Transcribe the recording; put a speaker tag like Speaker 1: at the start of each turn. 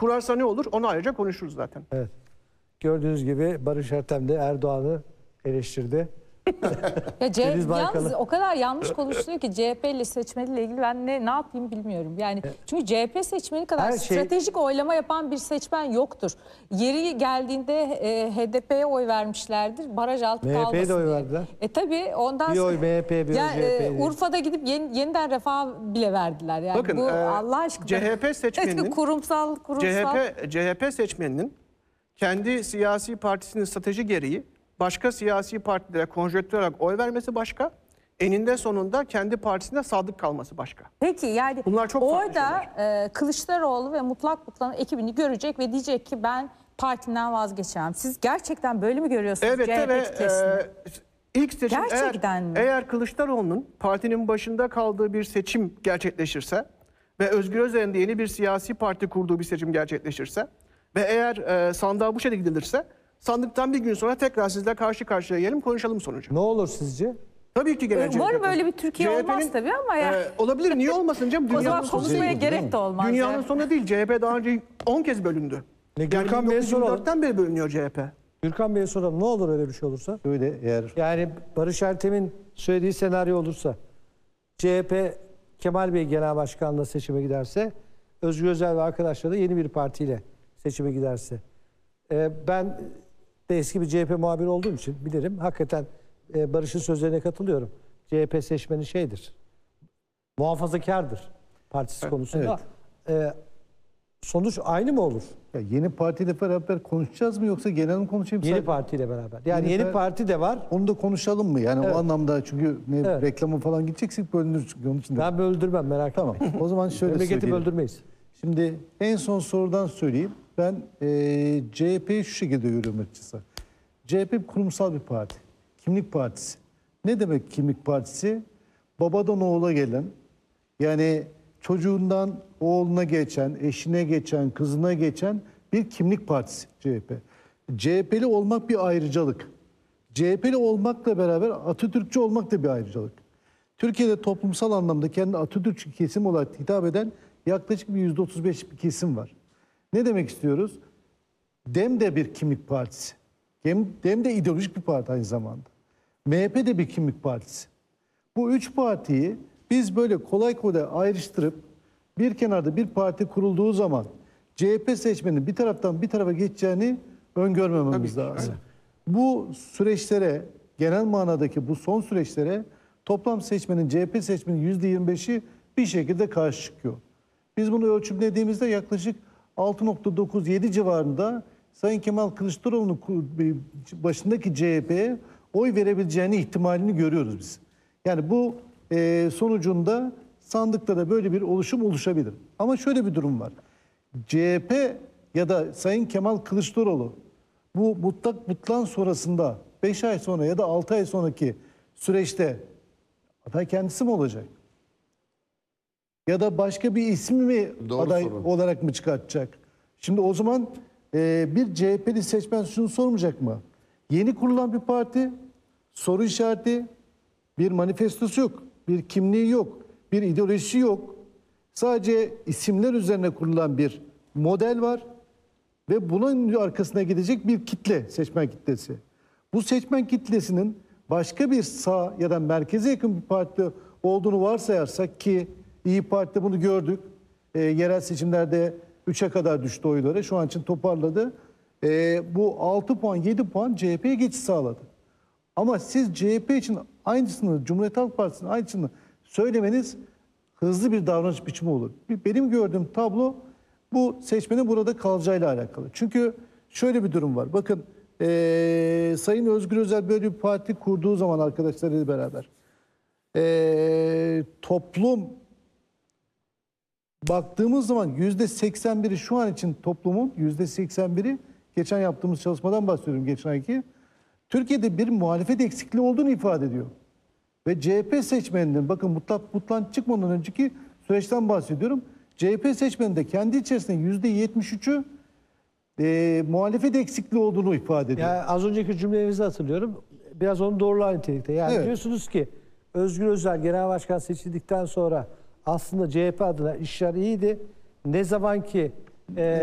Speaker 1: kurarsa ne olur? Onu ayrıca konuşuruz zaten.
Speaker 2: Evet. Gördüğünüz gibi Barış Ertem de Erdoğan'ı eleştirdi.
Speaker 3: Ya yalnız o kadar yanlış konuşuyor ki CHP ile seçmeniyle ilgili ben ne yapayım bilmiyorum. Yani çünkü CHP seçmeni kadar stratejik oylama yapan bir seçmen yoktur. Yeri geldiğinde HDP'ye oy vermişlerdir. Baraj altı kalmasın
Speaker 2: MHP'ye de oy
Speaker 3: diye.
Speaker 2: verdiler.
Speaker 3: Tabii ondan
Speaker 2: bir oy MHP'ye, bir oy CHP'ye.
Speaker 3: Urfa'da gidip yeniden Refah bile verdiler. Yani
Speaker 1: bakın,
Speaker 3: bu Allah aşkına.
Speaker 1: CHP seçmeninin
Speaker 3: kurumsal.
Speaker 1: CHP seçmeninin kendi siyasi partisinin strateji gereği başka siyasi partilere konjonktür olarak oy vermesi başka, eninde sonunda kendi partisine sadık kalması başka.
Speaker 3: Peki yani
Speaker 1: bunlar çok
Speaker 3: orada Kılıçdaroğlu ve Mutlak Kutlu'nun ekibini görecek ve diyecek ki ben partimden vazgeçemem. Siz gerçekten böyle mi görüyorsunuz CHP kitlesini?
Speaker 1: İlk seçim
Speaker 3: Gerçekten mi?
Speaker 1: eğer Kılıçdaroğlu'nun partinin başında kaldığı bir seçim gerçekleşirse ve Özgür Özel'in de yeni bir siyasi parti kurduğu bir seçim gerçekleşirse ve eğer sandığa bu şekilde gidilirse sandıktan bir gün sonra tekrar sizle karşı karşıya gelelim, konuşalım sonucu.
Speaker 2: Ne olur sizce?
Speaker 1: Tabii ki genel
Speaker 3: Umarım böyle bir Türkiye olmaz tabii ama ya.
Speaker 1: Olabilir, niye olmasın canım?
Speaker 3: O zaman konuşmaya gerek de olmaz.
Speaker 1: Dünyanın sonu değil. CHP daha önce 10 kez bölündü.
Speaker 2: Gürkan Bey'e soralım.
Speaker 1: 1924'ten beri bölünüyor CHP.
Speaker 2: Gürkan Bey'e soralım. Ne olur öyle bir şey olursa?
Speaker 4: Öyle eğer...
Speaker 2: Yani Barış Ertem'in söylediği senaryo olursa, CHP Kemal Bey Genel Başkan'la seçime giderse, Özgür Özel ve arkadaşları da yeni bir partiyle seçime giderse. Ben de eski bir CHP muhabiri olduğum için bilirim. Hakikaten Barış'ın sözlerine katılıyorum. CHP seçmeni şeydir, muhafazakardır partisi konusunda. Evet. Sonuç aynı mı olur?
Speaker 4: Ya yeni partiyle beraber konuşacağız mı yoksa genel mi konuşayım?
Speaker 2: Yeni partiyle beraber. Yani yeni parti de var.
Speaker 4: Onu da konuşalım mı? Yani
Speaker 2: evet.
Speaker 4: O anlamda çünkü reklama falan gideceksek bölünür. Onun için
Speaker 2: ben böldürmem, merak
Speaker 4: etmeyin. Tamam. O zaman şöyle
Speaker 2: memleketi böldürmeyiz.
Speaker 4: Şimdi en son sorudan söyleyeyim. Ben CHP'yi şu şekilde görüyorum açıkçası. CHP kurumsal bir parti. Kimlik partisi. Ne demek kimlik partisi? Babadan oğula gelen, yani çocuğundan oğluna geçen, eşine geçen, kızına geçen bir kimlik partisi CHP. CHP'li olmak bir ayrıcalık. CHP'li olmakla beraber Atatürkçü olmak da bir ayrıcalık. Türkiye'de toplumsal anlamda kendi Atatürkçü kesim olarak hitap eden yaklaşık bir %35 bir kesim var. Ne demek istiyoruz? DEM de bir kimlik partisi. DEM de ideolojik bir parti aynı zamanda. MHP de bir kimlik partisi. Bu üç partiyi biz böyle kolay kolay ayrıştırıp bir kenarda bir parti kurulduğu zaman CHP seçmenin bir taraftan bir tarafa geçeceğini öngörmememiz lazım. Bu süreçlere, genel manadaki bu son süreçlere toplam seçmenin, CHP seçmenin %25'i bir şekilde karşı çıkıyor. Biz bunu ölçümlediğimizde yaklaşık 6,9-7 civarında Sayın Kemal Kılıçdaroğlu'nun başındaki CHP'ye oy verebileceğini ihtimalini görüyoruz biz. Yani bu sonucunda sandıkta da böyle bir oluşum oluşabilir. Ama şöyle bir durum var. CHP ya da Sayın Kemal Kılıçdaroğlu bu mutlak sonrasında 5 ay sonra ya da 6 ay sonraki süreçte aday kendisi mi olacak? Ya da başka bir ismi mi aday olarak mı çıkartacak? Şimdi o zaman bir CHP'li seçmen şunu sormayacak mı? Yeni kurulan bir parti, soru işareti, bir manifestosu yok, bir kimliği yok, bir ideolojisi yok. Sadece isimler üzerine kurulan bir model var ve bunun arkasına gidecek bir kitle, seçmen kitlesi. Bu seçmen kitlesinin başka bir sağ ya da merkeze yakın bir parti olduğunu varsayarsak ki İYİ Parti'de bunu gördük. Yerel seçimlerde 3'e kadar düştü oyları. Şu an için toparladı. Bu 6 puan, 7 puan CHP'ye geçiş sağladı. Ama siz CHP için aynısını, Cumhuriyet Halk Partisi'nin aynısını söylemeniz hızlı bir davranış biçimi olur. Benim gördüğüm tablo bu seçmenin burada kalacağıyla alakalı. Çünkü şöyle bir durum var. Bakın Sayın Özgür Özel böyle bir parti kurduğu zaman arkadaşlarıyla beraber toplum baktığımız zaman %81'i şu an için toplumun %81'i geçen yaptığımız çalışmadan bahsediyorum geçen ayki. Türkiye'de bir muhalefet eksikliği olduğunu ifade ediyor. Ve CHP seçmeninin bakın mutlak çıkmadan önceki süreçten bahsediyorum. CHP seçmeninde kendi içerisinde %73'ü muhalefet eksikliği olduğunu ifade ediyor.
Speaker 2: Yani az önceki cümlenizi hatırlıyorum. Biraz onu doğrulayan nitelikte. Yani diyorsunuz ki Özgür Özel Genel Başkan seçildikten sonra aslında CHP adına işler iyiydi. Ne zaman ki